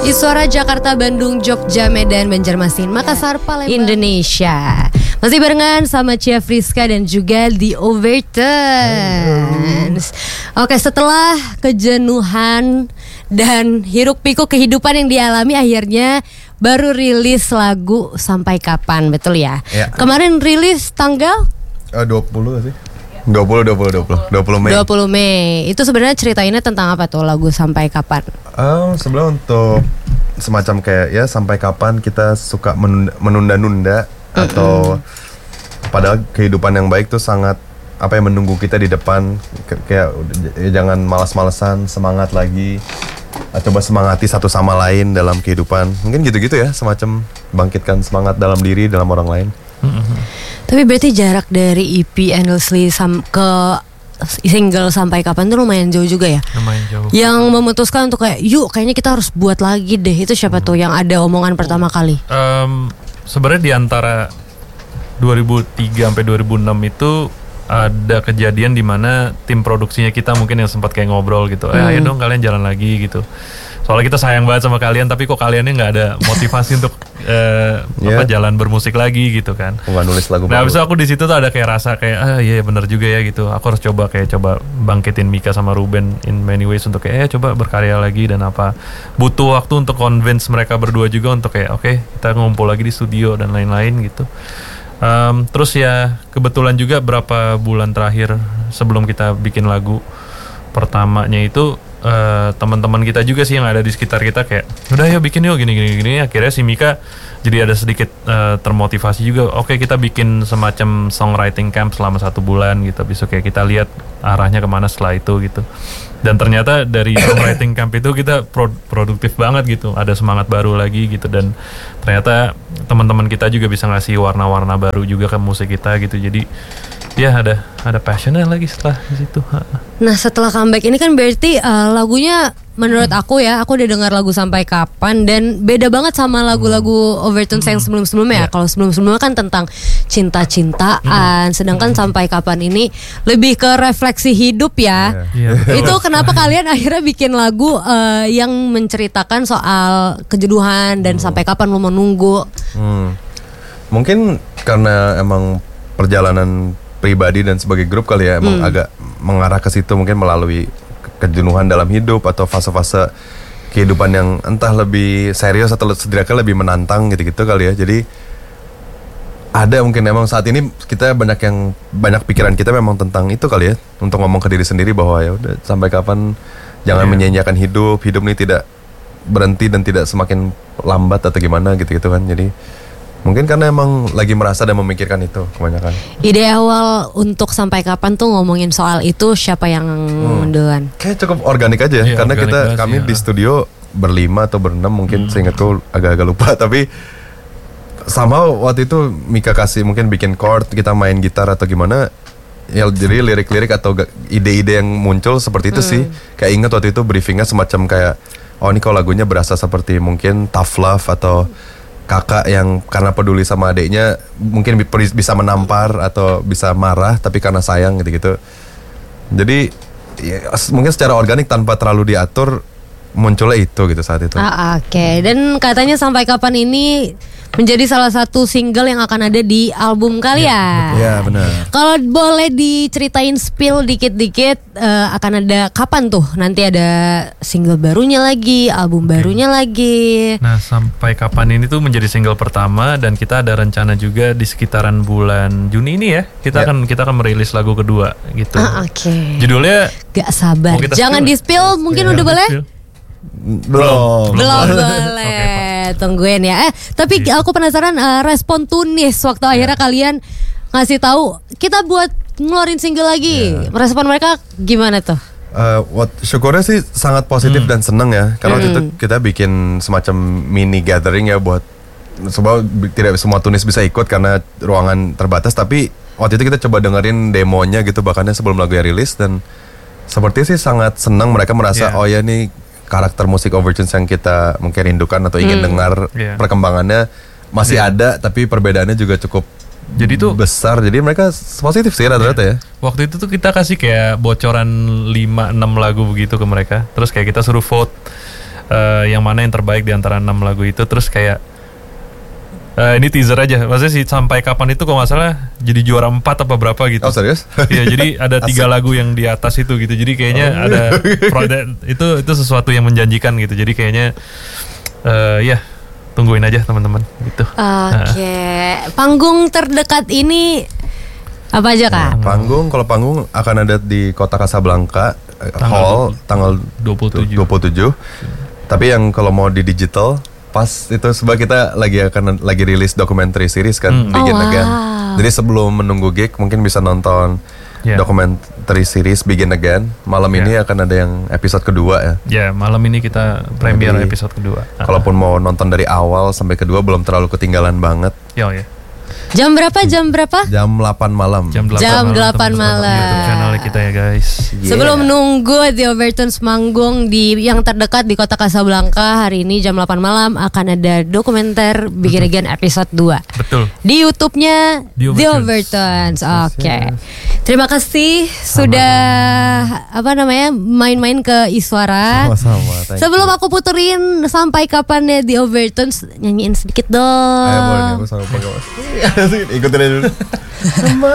Iswara Jakarta, Bandung, Jogja, Medan, Banjarmasin, Makassar, Palembang, Indonesia. Masih barengan sama Cia Friska dan juga The Overtones. Oke, setelah kejenuhan dan hiruk-pikuk kehidupan yang dialami, akhirnya baru rilis lagu Sampai Kapan, betul ya? Kemarin rilis tanggal 20 sih. 20 Mei. 20 Mei. Itu sebenarnya ceritainnya tentang apa tuh lagu Sampai Kapan? Sebenarnya untuk semacam kayak ya sampai kapan kita suka menunda-nunda atau padahal kehidupan yang baik tuh sangat apa yang menunggu kita di depan, kayak jangan malas-malesan, semangat lagi. Coba semangati satu sama lain dalam kehidupan. Mungkin gitu-gitu ya, semacam bangkitkan semangat dalam diri, dalam orang lain. Tapi berarti jarak dari EP Endlessly ke single Sampai Kapan tuh lumayan jauh juga ya? Lumayan jauh. Yang memutuskan untuk kayak yuk kayaknya kita harus buat lagi deh, itu siapa tuh yang ada omongan pertama kali? Sebenarnya di antara 2003 sampai 2006 itu ada kejadian di mana tim produksinya kita mungkin yang sempat kayak ngobrol gitu, ayo dong kalian jalan lagi gitu. Soalnya kita sayang banget sama kalian, tapi kok kaliannya nggak ada motivasi untuk jalan bermusik lagi gitu kan. Nggak nulis lagu nah, baru. abis itu aku di situ tuh ada kayak rasa kayak iya bener juga ya gitu. Aku harus coba bangkitin Mika sama Ruben in many ways untuk kayak coba berkarya lagi, dan apa butuh waktu untuk convince mereka berdua juga untuk kayak oke, kita ngumpul lagi di studio dan lain-lain gitu. Terus ya kebetulan juga berapa bulan terakhir sebelum kita bikin lagu pertamanya itu teman-teman kita juga sih yang ada di sekitar kita kayak udah ya bikin yuk gini. Akhirnya si Mika jadi ada sedikit termotivasi juga. Oke, kita bikin semacam songwriting camp selama 1 bulan gitu. Besok kayak kita lihat arahnya kemana setelah itu gitu. Dan ternyata dari songwriting camp itu kita produktif banget gitu. Ada semangat baru lagi gitu, dan ternyata teman-teman kita juga bisa ngasih warna-warna baru juga ke musik kita gitu. Jadi ya ada passionnya lagi setelah di situ. Nah, setelah comeback ini kan berarti lagunya menurut aku udah dengar lagu Sampai Kapan dan beda banget sama lagu-lagu Overtones yang sebelum-sebelumnya ya. Kalau sebelum-sebelumnya kan tentang cinta-cintaan, sedangkan Sampai Kapan ini lebih ke refleksi hidup ya. Itu kenapa kalian akhirnya bikin lagu yang menceritakan soal kejenuhan dan sampai kapan lo menunggu? Mungkin karena emang perjalanan pribadi dan sebagai grup kali ya, emang agak mengarah ke situ, mungkin melalui kejenuhan dalam hidup atau fase-fase kehidupan yang entah lebih serius atau setidaknya lebih menantang gitu-gitu kali ya. Jadi ada mungkin emang saat ini kita banyak pikiran kita memang tentang itu kali ya, untuk ngomong ke diri sendiri bahwa ya udah sampai kapan jangan menyanyiakan hidup ini tidak berhenti dan tidak semakin lambat atau gimana gitu-gitu kan. Jadi mungkin karena emang lagi merasa dan memikirkan itu kebanyakan. Ide awal untuk Sampai Kapan tuh ngomongin soal itu siapa yang duluan? Kayak cukup organik aja ya, karena kami di studio berlima atau berenam mungkin, seingatku agak-agak lupa, tapi sama waktu itu Mika kasih mungkin bikin chord, kita main gitar atau gimana. Ya jadi lirik-lirik atau ide-ide yang muncul seperti itu sih. Kayak ingat waktu itu briefingnya semacam kayak ini kalau lagunya berasa seperti mungkin tough love atau kakak yang karena peduli sama adiknya mungkin bisa menampar atau bisa marah tapi karena sayang gitu-gitu. Jadi ya, mungkin secara organik tanpa terlalu diatur munculnya itu gitu saat itu. Oke. Dan katanya Sampai Kapan ini menjadi salah satu single yang akan ada di album kalian. Iya benar. Kalau boleh diceritain spill dikit-dikit, akan ada kapan tuh nanti ada single barunya lagi, album barunya lagi. Nah, Sampai Kapan ini tuh menjadi single pertama, dan kita ada rencana juga di sekitaran bulan Juni ini ya. Kita akan merilis lagu kedua gitu. Oke. Judulnya gak sabar. Jangan di spill, mungkin udah boleh? Belum boleh. Tungguin ya. Tapi aku penasaran respon Tunis waktu akhirnya kalian ngasih tahu kita buat ngeluarin single lagi. Respon mereka gimana tuh? Syukurnya sih sangat positif dan seneng ya. Karena waktu itu kita bikin semacam mini gathering ya, buat tidak semua Tunis bisa ikut karena ruangan terbatas. Tapi waktu itu kita coba dengerin demonya gitu, bahkannya sebelum lagunya rilis, dan sepertinya sih sangat senang. Mereka merasa oh ya nih karakter musik Overtones yang kita mungkin rindukan atau ingin dengar perkembangannya masih ada, tapi perbedaannya juga cukup jadi tuh besar. Jadi mereka positif sih rata-rata ya. Waktu itu tuh kita kasih kayak bocoran 5-6 lagu begitu ke mereka. Terus kayak kita suruh vote yang mana yang terbaik di antara 6 lagu itu. Terus kayak ini teaser aja, maksudnya sih sampai kapan itu kalau nggak salah jadi juara 4 apa berapa gitu. Oh serius? Iya, jadi ada 3 lagu yang di atas itu gitu. Jadi kayaknya ada itu sesuatu yang menjanjikan gitu. Jadi kayaknya ya tungguin aja teman-teman gitu. Oke. Panggung terdekat ini apa aja Kak? Kalau panggung akan ada di Kota Casablanca Hall tanggal 27. Tapi yang kalau mau di digital pas itu sebab kita lagi rilis documentary series kan, Begin Again. Jadi sebelum menunggu gig mungkin bisa nonton documentary series Begin Again. Malam ini akan ada yang episode kedua ya. Ya, malam ini kita premier episode kedua. Kalaupun mau nonton dari awal sampai kedua belum terlalu ketinggalan banget. Ya. Jam berapa? Jam 8 malam. Jam 8 malam. YouTube channel kita ya guys. Sebelum nunggu The Overtones manggung di yang terdekat di Kota Casablanca, hari ini jam 8 malam akan ada dokumenter Begin Again episode 2. Betul. Di YouTube-nya The Overtones. Oke. Terima kasih sudah main-main ke Iswara. Sama-sama. Sebelum aku puterin sampai kapan ya The Overtones, nyanyiin sedikit dong. Ayo boleh nih, aku sama ikutin aja dulu.